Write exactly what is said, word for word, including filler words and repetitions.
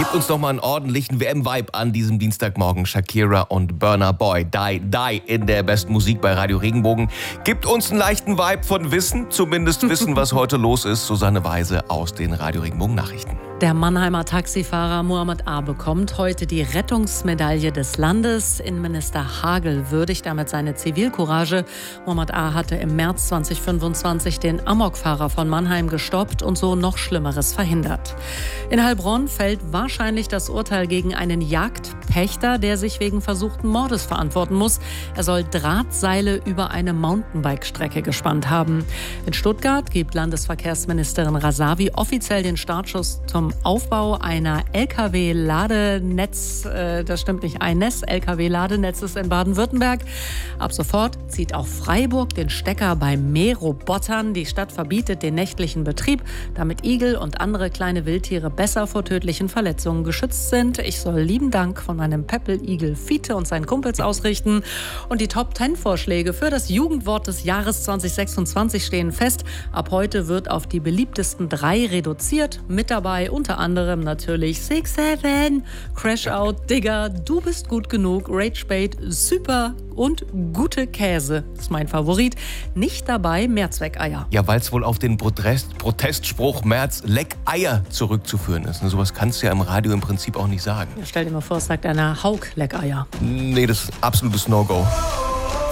Gibt uns noch mal einen ordentlichen W M-Vibe an diesem Dienstagmorgen. Shakira und Burna Boy, Die, Die in der besten Musik bei Radio Regenbogen. Gibt uns einen leichten Vibe von Wissen, zumindest wissen, was heute los ist. Susanne Weise aus den Radio Regenbogen Nachrichten. Der Mannheimer Taxifahrer Muhammad A. bekommt heute die Rettungsmedaille des Landes. Innenminister Hagel würdigt damit seine Zivilcourage. Muhammad A. hatte im März zweitausendfünfundzwanzig den Amokfahrer von Mannheim gestoppt und so noch Schlimmeres verhindert. In Heilbronn fällt wahrscheinlich das Urteil gegen einen Jagdpächter, der sich wegen versuchten Mordes verantworten muss. Er soll Drahtseile über eine Mountainbike-Strecke gespannt haben. In Stuttgart gibt Landesverkehrsministerin Rasavi offiziell den Startschuss zum Aufbau einer L K W-Ladenetz, äh, das stimmt nicht, eines L K W-Ladenetzes in Baden-Württemberg. Ab sofort zieht auch Freiburg den Stecker bei Mährobotern. Die Stadt verbietet den nächtlichen Betrieb, damit Igel und andere kleine Wildtiere besser vor tödlichen Verletzungen geschützt sind. Ich soll lieben Dank von meinem Peppeligel Fiete und seinen Kumpels ausrichten. Und die Top zehn Vorschläge für das Jugendwort des Jahres zweitausendsechsundzwanzig stehen fest. Ab heute wird auf die beliebtesten drei reduziert. Mit dabei unter anderem natürlich Six Seven, Crash Out, Digger, Du bist gut genug, Rage Bait, Super und Gute Käse. Das ist mein Favorit. Nicht dabei Mehrzweckeier. Ja, weil es wohl auf den Protest, Protestspruch Merz Leck Eier zurückzuführen ist. Sowas kannst du ja im Radio im Prinzip auch nicht sagen. Ja, stell dir mal vor, es sagt einer Haug Leck Eier. Nee, das ist absolutes No-Go.